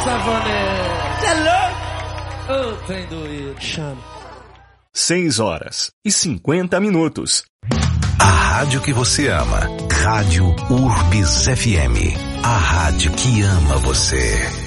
Safonete. Cê é louco? Ô, trem doído. Chama. 6h50. A rádio que você ama. Rádio Urbis FM. A rádio que ama você.